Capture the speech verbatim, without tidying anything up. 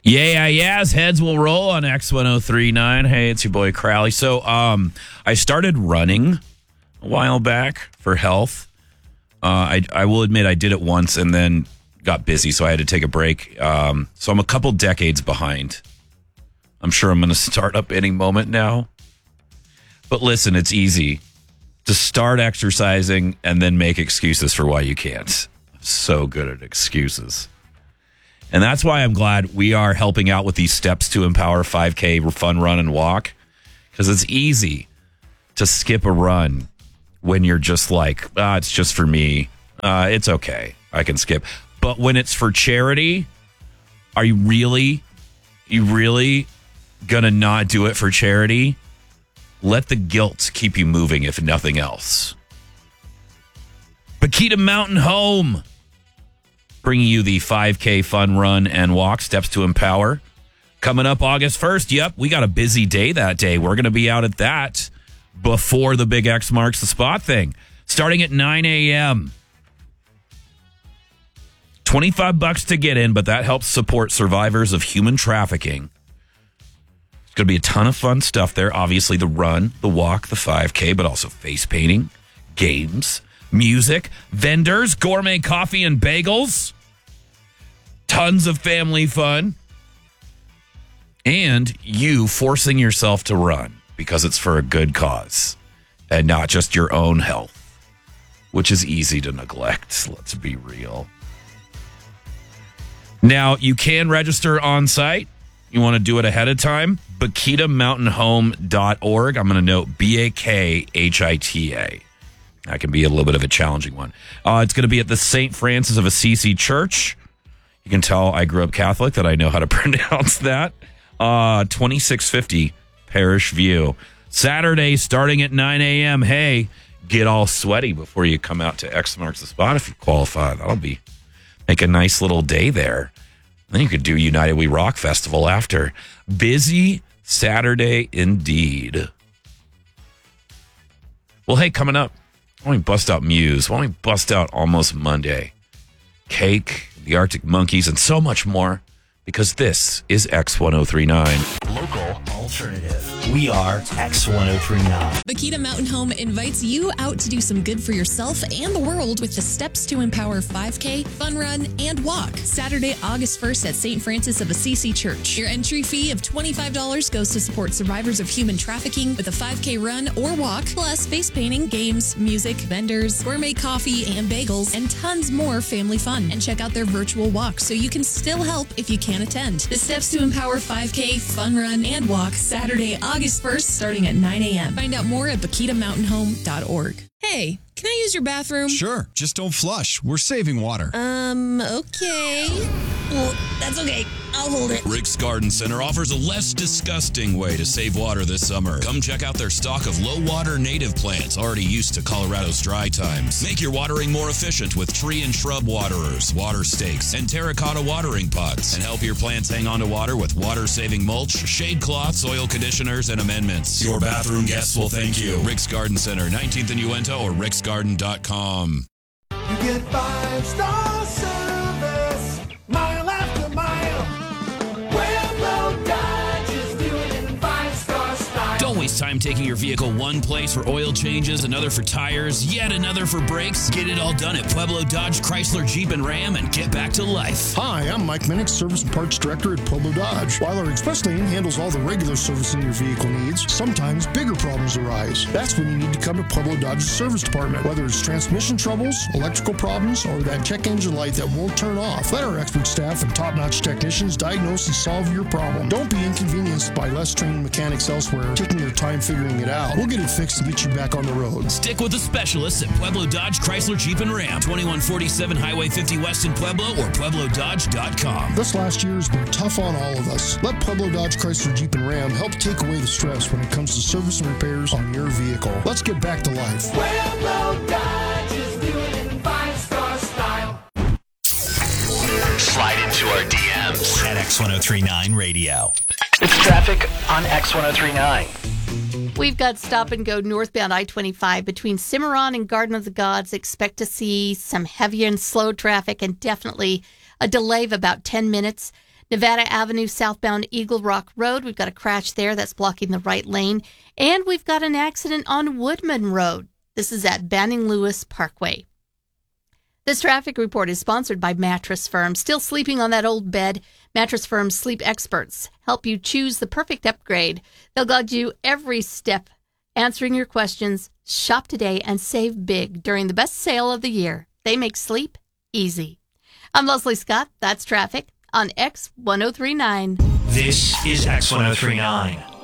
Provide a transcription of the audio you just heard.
Yeah, yes. Heads will roll on X ten thirty-nine. Hey, it's your boy Crowley. So um, I started running a while back for health. Uh, I, I will admit I did it once and then got busy, so I had to take a break. Um, so I'm a couple decades behind. I'm sure I'm going to start up any moment now. But listen, it's easy to start exercising and then make excuses for why you can't. I'm so good at excuses. And that's why I'm glad we are helping out with these Steps to Empower five K fun run and walk, because it's easy to skip a run when you're just like, ah, it's just for me. Uh, it's okay. I can skip. But when it's for charity, are you really, you really gonna not do it for charity? Let the guilt keep you moving, if nothing else. Bakita Mountain Home, bringing you the five K fun run and walk, Steps to Empower. Coming up August first. Yep, we got a busy day that day. We're going to be out at that before the Big X Marks the Spot thing, starting at nine a.m. twenty-five bucks to get in, but that helps support survivors of human trafficking. It's going to be a ton of fun stuff there. Obviously, the run, the walk, the five K, but also face painting, games, music, vendors, gourmet coffee and bagels, tons of family fun, and you forcing yourself to run because it's for a good cause and not just your own health, which is easy to neglect. Let's be real. Now, you can register on site. You want to do it ahead of time? bakita mountain home dot org. I'm going to note B A K H I T A. That can be a little bit of a challenging one. Uh, it's going to be at the Saint Francis of Assisi Church. You can tell I grew up Catholic that I know how to pronounce that. Uh, twenty-six fifty Parish View. Saturday starting at nine a.m. Hey, get all sweaty before you come out to X Marks the Spot if you qualify. That'll be make a nice little day there. Then you could do United We Rock Festival after. Busy Saturday indeed. Well, hey, coming up, why don't we bust out Muse? Why don't we bust out Almost Monday? Cake, the Arctic Monkeys, and so much more, because this is X ten thirty-nine. Local alternative. We are X ten thirty-nine. Bakita Mountain Home invites you out to do some good for yourself and the world with the Steps to Empower five K, Fun Run, and Walk. Saturday, August first at Saint Francis of Assisi Church. Your entry fee of twenty-five dollars goes to support survivors of human trafficking with a five K run or walk, plus face painting, games, music, vendors, gourmet coffee and bagels, and tons more family fun. And check out their virtual walk so you can still help if you can't attend. The Steps to Empower five K, Fun Run, and Walk, Saturday, August first, starting at nine a.m. Find out more at bakita mountain home dot org. Hey, can I use your bathroom? Sure, just don't flush. We're saving water. Um, okay. Well, that's okay. I'll hold it. Rick's Garden Center offers a less disgusting way to save water this summer. Come check out their stock of low-water native plants already used to Colorado's dry times. Make your watering more efficient with tree and shrub waterers, water stakes, and terracotta watering pots. And help your plants hang on to water with water-saving mulch, shade cloths, soil conditioners, and amendments. Your bathroom guests will thank you. Rick's Garden Center, nineteenth and Uinta, or ricks garden dot com. You get five-star service, mile after mile. Pueblo Dodge is doing it in five-star style. Don't waste time taking your vehicle one place for oil changes, another for tires, yet another for brakes. Get it all done at Pueblo Dodge, Chrysler, Jeep, and Ram, and get back to life. Hi, I'm Mike Minnick, Service and Parts Director at Pueblo Dodge. While our express lane handles all the regular servicing your vehicle needs, sometimes bigger problems arise. That's when you need to come to Pueblo Dodge's service department. Whether it's transmission troubles, electrical problems, or that check engine light that won't turn off, let our expert staff and top-notch technicians diagnose and solve your problem. Don't be inconvenienced by less trained mechanics elsewhere taking their time figuring it out. We'll get it fixed and get you back on the road. Stick with the specialists at Pueblo Dodge, Chrysler, Jeep, and Ram. twenty-one forty-seven Highway fifty West in Pueblo or pueblo dodge dot com. This last year has been tough on all of us. Let Pueblo Dodge, Chrysler, Jeep, and Ram help take away the stress when it comes to service and repairs on your vehicle. Let's get back to life. Pueblo Dodge is doing it in five-star style. Slide into our D Ms at X ten thirty-nine Radio. It's traffic on X ten thirty-nine. We've got stop and go northbound I twenty-five between Cimarron and Garden of the Gods. Expect to see some heavy and slow traffic and definitely a delay of about ten minutes. Nevada Avenue, southbound Eagle Rock Road. We've got a crash there that's blocking the right lane. And we've got an accident on Woodman Road. This is at Banning Lewis Parkway. This traffic report is sponsored by Mattress Firm. Still sleeping on that old bed? Mattress Firm's sleep experts help you choose the perfect upgrade. They'll guide you every step, answering your questions. Shop today and save big during the best sale of the year. They make sleep easy. I'm Leslie Scott. That's traffic on X ten thirty-nine. This is X ten thirty-nine.